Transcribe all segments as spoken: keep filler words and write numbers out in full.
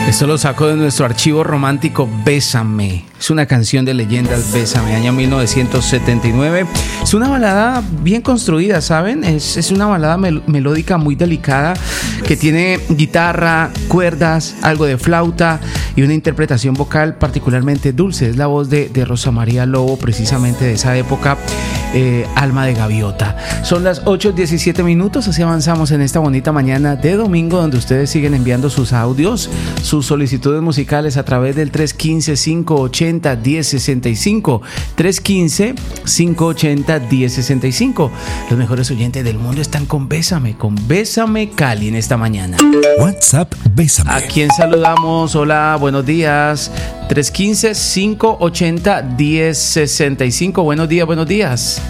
Esto lo saco de nuestro archivo romántico Bésame. Es una canción de leyendas, Bésame, año mil novecientos setenta y nueve. Es una balada bien construida, ¿saben? Es, es una balada mel- melódica muy delicada que tiene guitarra, cuerdas, algo de flauta y una interpretación vocal particularmente dulce. Es la voz de, de Rosa María Lobo, precisamente de esa época, eh, Alma de Gaviota. Son las ocho diecisiete minutos, así avanzamos en esta bonita mañana de domingo, donde ustedes siguen enviando sus audios, sus solicitudes musicales a través del tres uno cinco, cinco ocho cero, uno cero seis cinco, tres uno cinco, cinco ocho cero, uno cero seis cinco. Los mejores oyentes del mundo están con Bésame, con Bésame Cali en esta mañana. WhatsApp Bésame. ¿A quién saludamos? Hola, buenos días. tres uno cinco, cinco ocho cero, uno cero seis cinco. Buenos días, buenos días.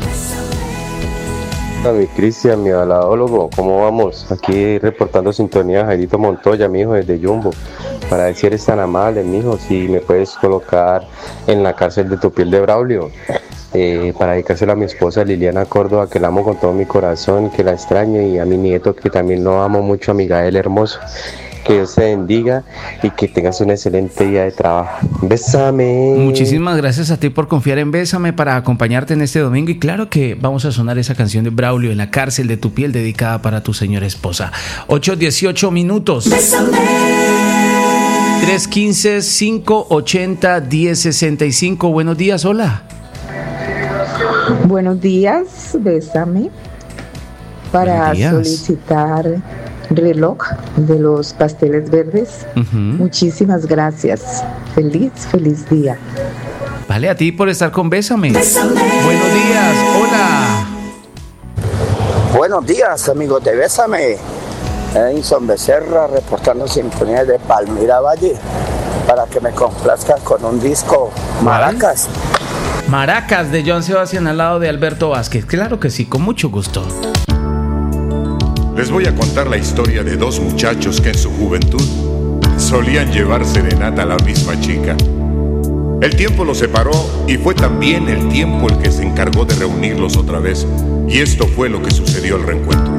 Hola, mi Cristian, mi baladólogo, ¿cómo vamos? Aquí reportando sintonía, Jairito Montoya, mi hijo, desde Jumbo. Para ver si eres tan amable, mi hijo, si me puedes colocar en la cárcel de tu piel de Braulio. Eh, para dedicárselo a mi esposa Liliana Córdoba, que la amo con todo mi corazón, que la extraño, y a mi nieto, que también lo amo mucho, a Miguel hermoso. Que Dios te bendiga y que tengas un excelente día de trabajo. Bésame. Muchísimas gracias a ti por confiar en Bésame para acompañarte en este domingo. Y claro que vamos a sonar esa canción de Braulio, En la cárcel de tu piel, dedicada para tu señora esposa. ocho dieciocho minutos. Bésame. tres uno cinco, cinco ocho cero, uno cero seis cinco. Buenos días, hola. Buenos días, Bésame. Para días. solicitar reloj de los pasteles verdes. Uh-huh. Muchísimas gracias. Feliz, feliz día. Vale, a ti por estar con Bésame. Bésame. Buenos días, hola. Buenos días, amigos de Bésame. Edinson Becerra, reportando sintonía de Palmira Valle, para que me complazcan con un disco Maracas. Maracas de Joan Sebastián al lado de Alberto Vázquez. Claro que sí, con mucho gusto. Les voy a contar la historia de dos muchachos que en su juventud solían llevar serenata a la misma chica. El tiempo los separó y fue también el tiempo el que se encargó de reunirlos otra vez. Y esto fue lo que sucedió al reencuentro.